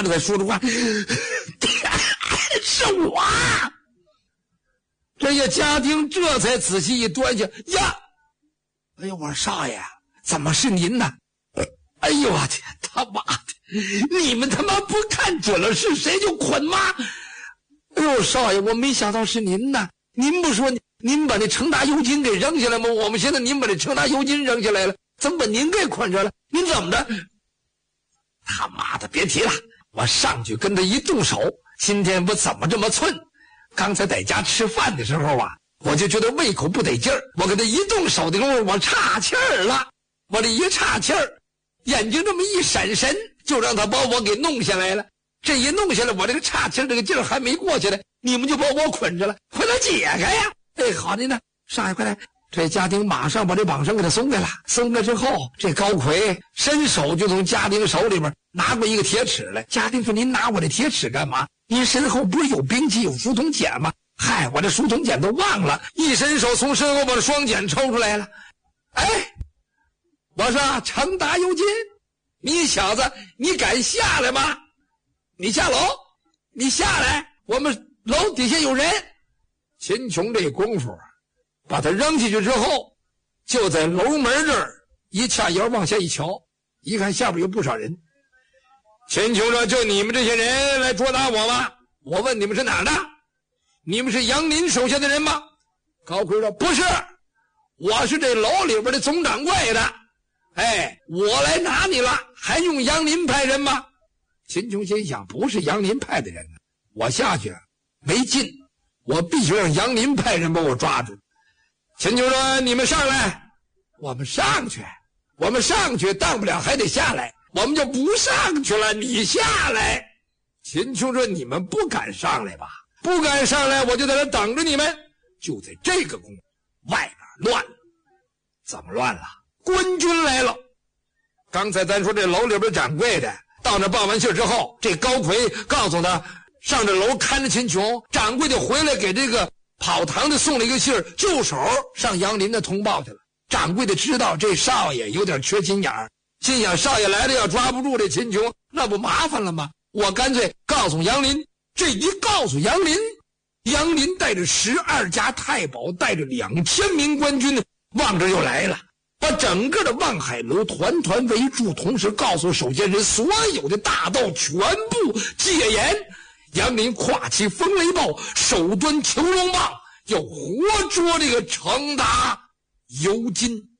着才说的话，是我。这些家丁这才仔细一端详，呀，哎呦，我说少爷，怎么是您呢？哎呦我天，他妈的，你们他妈不看准了是谁就捆吗？哎呦，少爷，我没想到是您呢。您不说您把那程达油金给扔下来吗？我们现在您把那程达油金扔下来了，怎么把您给捆着了？您怎么着？他妈的，别提了，我上去跟他一动手，今天我怎么这么寸？刚才在家吃饭的时候啊，我就觉得胃口不得劲儿，我跟他一动手的功夫，我岔气儿了。我这一岔气儿，眼睛这么一闪神，就让他把我给弄下来了。这一弄下来，我这个岔气儿这个劲儿还没过去呢，你们就把我捆着了，快来解开呀！哎，好的呢，少爷快来。这家丁马上把这绑绳给他松开了，松开之后，这高魁伸手就从家丁手里边拿过一个铁尺来。家丁说：“您拿我的铁尺干嘛？您身后不是有兵器有书童锏吗？”嗨，我这书童锏都忘了，一伸手从身后把这双锏抽出来了。哎，我说程达油金，你小子你敢下来吗？你下楼，你下来，我们楼底下有人。秦琼这功夫把他扔下去之后，就在楼门这儿一掐腰往下一瞧，一看下边有不少人。秦琼说：“就你们这些人来捉拿我吗？我问你们是哪儿的？你们是杨林手下的人吗？”高魁说：“不是，我是这楼里边的总掌柜的。哎，我来拿你了，还用杨林派人吗？”秦琼心想，不是杨林派的人呢，我下去没劲，我必须让杨林派人把我抓住。秦琼说：“你们上来。”我们上去，当不了还得下来，我们就不上去了，你下来。秦琼说：“你们不敢上来吧？不敢上来，我就在这等着你们。”就在这个功夫，外边乱了。怎么乱了？官军来了。刚才咱说这楼里边掌柜的到那报完信之后，这高魁告诉他上这楼看着秦琼，掌柜的回来给这个跑堂的送了一个信儿，就手上杨林的通报去了。掌柜的知道这少爷有点缺心眼儿，心想少爷来了要抓不住这秦琼，那不麻烦了吗？我干脆告诉杨林。这一告诉杨林，杨林带着12家太保，带着2000名官军往这就来了，把整个的望海楼团团围住，同时告诉守监人所有的大道全部戒严。杨林挎起风雷炮，手端囚龙棒，要活捉这个程达油金。